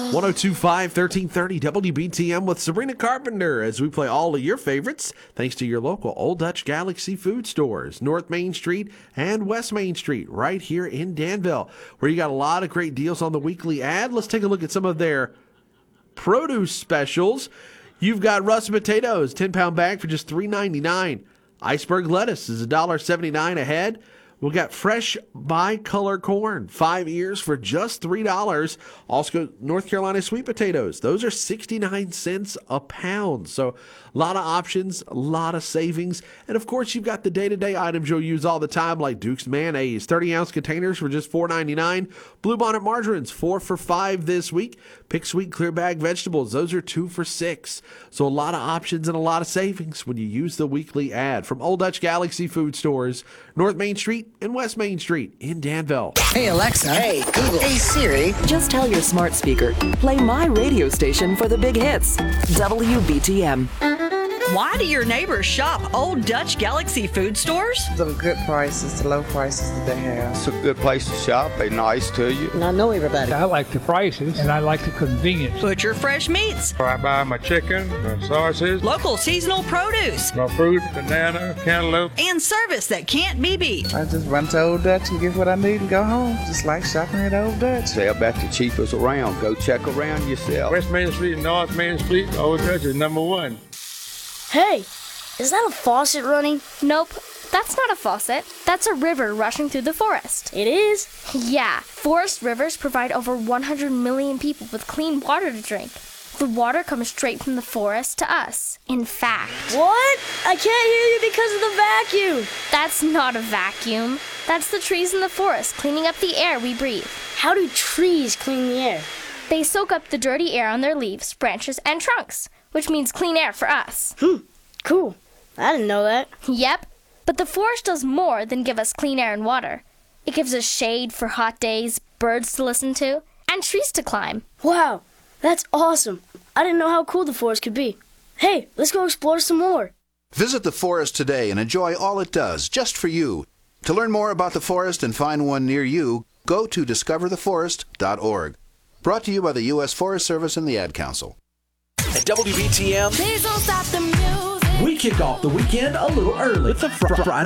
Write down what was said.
1025 1330 WBTM with Sabrina Carpenter as we play all of your favorites thanks to your local Old Dutch Galaxy food stores, North Main Street and West Main Street, right here in Danville, where you got a lot of great deals on the weekly ad. Let's take a look at some of their produce specials. You've got russet potatoes, 10-pound bag for just $3.99. Iceberg lettuce is $1.79 a head. We've got fresh bicolor corn, 5 ears for just $3. Also, North Carolina sweet potatoes. Those are 69 cents a pound. So a lot of options, a lot of savings. And, of course, you've got the day-to-day items you'll use all the time, like Duke's mayonnaise, 30-ounce containers for just $4.99. Bluebonnet margarines, 4 for $5 this week. Pick Sweet clear bag vegetables. Those are 2 for $6. So a lot of options and a lot of savings when you use the weekly ad from Old Dutch Galaxy Food Stores, North Main Street and West Main Street in Danville. Hey, Alexa. Hey, Google. Hey, Siri. Just tell your smart speaker, play my radio station for the big hits, WBTM. Why do your neighbors shop Old Dutch Galaxy food stores? The good prices, the low prices that they have. It's a good place to shop. They're nice to you. And I know everybody. I like the prices and I like the convenience. Butcher fresh meats. I buy my chicken, my sausage, Local seasonal produce. my fruit, banana, cantaloupe. And service that can't be beat. I just run to Old Dutch and get what I need and go home. Just like shopping at Old Dutch. They're about the cheapest around. Go check around yourself. West Main Street and North Main Street, Old Dutch is number one. Hey, is that a faucet running? Nope, that's not a faucet. That's a river rushing through the forest. It is? Yeah, forest rivers provide over 100 million people with clean water to drink. The water comes straight from the forest to us. In fact... What? I can't hear you because of the vacuum. That's not a vacuum. That's the trees in the forest cleaning up the air we breathe. How do trees clean the air? They soak up the dirty air on their leaves, branches, and trunks, which means clean air for us. Cool. I didn't know that. Yep, but the forest does more than give us clean air and water. It gives us shade for hot days, birds to listen to, and trees to climb. Wow, that's awesome. I didn't know how cool the forest could be. Hey, let's go explore some more. Visit the forest today and enjoy all it does, just for you. To learn more about the forest and find one near you, go to discovertheforest.org. Brought to you by the U.S. Forest Service and the Ad Council. At WBTM, Please don't stop the music. We kick off the weekend a little early. It's a Friday